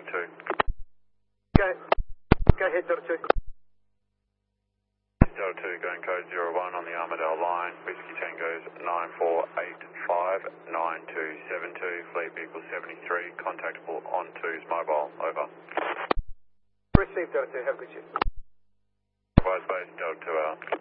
2. Go ahead, Delta 2. Delta 2, going code 01 on the Armadale line. Whiskey Tango's 94859272. Fleet vehicle 73, contactable on 2's mobile. Over. Received, Delta 2. Have a good shift. Advise base, Delta 2 out.